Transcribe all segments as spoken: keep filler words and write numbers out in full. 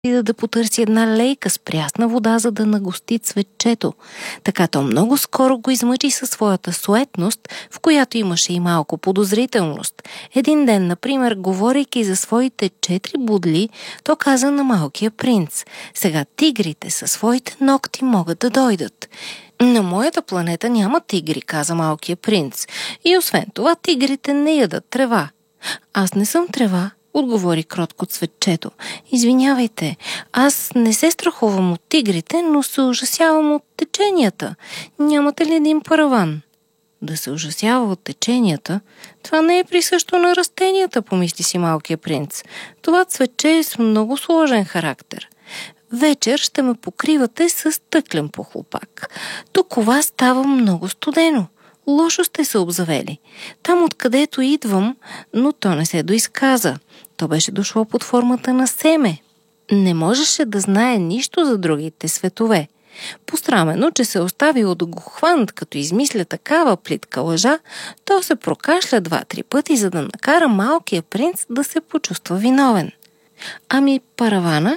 да, да потърси една лейка с прясна вода, за да нагости цветчето. Така то много скоро го измъчи със своята суетност, в която имаше и малко подозрителност. Един ден, например, говорейки за своите четири будли, то каза на малкия принц: сега тигрите със своите ногти могат да дойдат. На моята планета няма тигри, каза малкия принц. И освен това, тигрите не ядат трева. Аз не съм трева, отговори кротко цветчето. Извинявайте, аз не се страхувам от тигрите, но се ужасявам от теченията. Нямате ли един параван? Да се ужасява от теченията? Това не е присъщо на растенията, помисли си малкия принц. Това цветче е с много сложен характер. Вечер ще ме покривате с стъклен похлупак. Тук у вас става много студено. Лошо сте се обзавели. Там, откъдето идвам, но то не се доизказа. То беше дошло под формата на семе. Не можеше да знае нищо за другите светове. Пострамено, че се оставило да го хванат, като измисля такава плитка лъжа, то се прокашля два-три пъти, за да накара малкия принц да се почувства виновен. Ами паравана?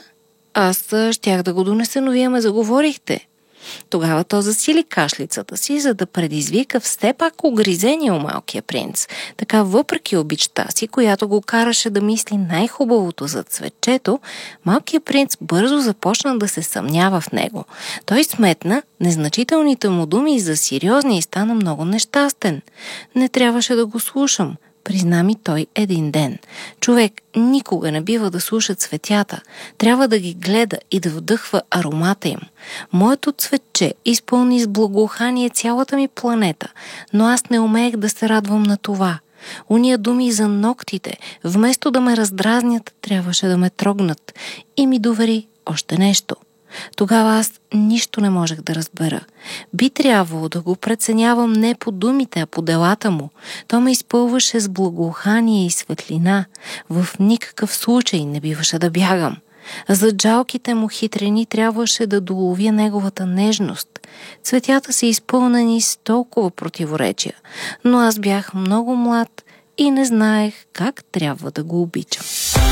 Аз щях да го донеса, но вие ме заговорихте. Тогава то засили кашлицата си, за да предизвика все пак огризение у малкия принц. Така, въпреки обичта си, която го караше да мисли най-хубавото за цветчето, малкият принц бързо започна да се съмнява в него. Той сметна незначителните му думи за сериозни и стана много нещастен. Не трябваше да го слушам, призна ми той един ден. Човек никога не бива да слуша цветята. Трябва да ги гледа и да вдъхва аромата им. Моето цветче изпълни с благоухание цялата ми планета, но аз не умеех да се радвам на това. Уния думи за ногтите, вместо да ме раздразнят, трябваше да ме трогнат. И ми довери още нещо. Тогава аз нищо не можех да разбера. Би трябвало да го преценявам не по думите, а по делата му. То ме изпълваше с благоухание и светлина. В никакъв случай не биваше да бягам. Зад жалките му хитрини трябваше да доловя неговата нежност. Цветята са изпълнени с толкова противоречия, но аз бях много млад и не знаех как трябва да го обичам.